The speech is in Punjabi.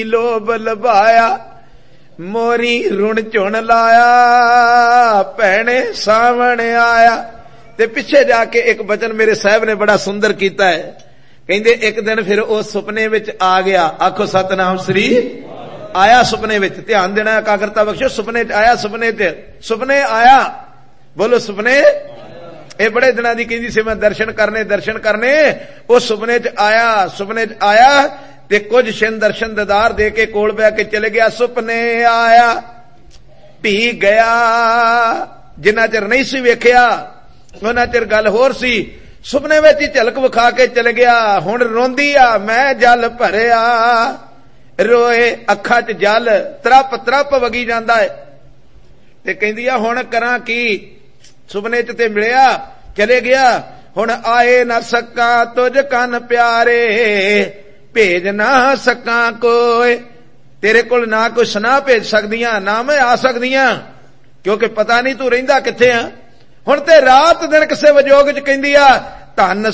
ਲੋਭ ਲਭਾਇਆ, ਮੋਰੀ ਰੁਣ ਝੁਣ ਲਾਇਆ, ਭੈਣੇ ਸਾਵਣ ਆਇਆ। ਤੇ ਪਿੱਛੇ ਜਾ ਕੇ ਇੱਕ ਬਚਨ ਮੇਰੇ ਸਾਹਿਬ ਨੇ ਬੜਾ ਸੁੰਦਰ ਕੀਤਾ ਹੈ। ਕਹਿੰਦੇ ਇੱਕ ਦਿਨ ਫਿਰ ਉਹ ਸੁਪਨੇ ਵਿੱਚ ਆ ਗਿਆ। ਆਖੋ ਸਤਨਾਮ ਸ੍ਰੀ। ਆਇਆ ਸੁਪਨੇ ਵਿੱਚ, ਧਿਆਨ ਦੇਣਾ, ਇਕਾਗਰਤਾ ਬਖਸ਼ੋ। ਸੁਪਨੇ ਚ ਆਇਆ, ਸੁਪਨੇ ਆਇਆ, ਬੋਲੋ ਸੁਪਨੇ। ਇਹ ਬੜੇ ਦਿਨਾਂ ਦੀ ਕਹਿੰਦੀ ਸੀ ਮੈਂ ਦਰਸ਼ਨ ਕਰਨੇ। ਉਹ ਸੁਪਨੇ ਚ ਆਇਆ ਤੇ ਕੁਝ ਛਿਨ ਦਰਸ਼ਨ ਦਿਦਾਰ ਦੇ ਕੇ ਕੋਲ ਬਹਿ ਕੇ ਚਲੇ ਗਿਆ। ਸੁਪਨੇ ਆਇਆ ਭੀ ਗਿਆ, ਜਿੰਨਾ ਚਿਰ ਨਹੀਂ ਸੀ ਵੇਖਿਆ ਉਹਨਾਂ ਚਿਰ ਗੱਲ ਹੋਰ ਸੀ। ਸੁਪਨੇ ਵਿੱਚ ਹੀ ਝਲਕ ਵਿਖਾ ਕੇ ਚਲੇ ਗਿਆ। ਹੁਣ ਰੋਂਦੀ ਆ, ਮੈਂ ਜਲ ਭਰਿਆ, ਰੋਏ ਅੱਖਾਂ 'ਚ ਜਲ ਤਰਪ ਵਗੀ ਜਾਂਦਾ ਹੈ। ਤੇ ਕਹਿੰਦੀ ਆ ਹੁਣ ਕਰਾਂ ਕੀ, ਸੁਪਨੇ 'ਚ ਤੇ ਮਿਲਿਆ, ਚਲੇ ਗਿਆ, ਹੁਣ ਆਏ ਨਾ ਸਕਾਂ ਤੁਝ ਕੰਨ ਪਿਆਰੇ, ਭੇਜ ਨਾ ਸਕਾਂ ਕੋਏ। ਤੇਰੇ ਕੋਲ ਨਾ ਕੋਈ ਸੁਨਾ ਭੇਜ ਸਕਦੀਆਂ, ਨਾ ਮੈਂ ਆ ਸਕਦੀਆਂ, ਕਿਉਂਕਿ ਪਤਾ ਨਹੀਂ ਤੂੰ ਰਹਿੰਦਾ ਕਿੱਥੇ ਆ। ਹੁਣ ਤੇ ਰਾਤ ਦਿਨ ਕਿਸੇ ਵਿਜੋਗ 'ਚ ਕਹਿੰਦੀ ਆ ਧੰਨ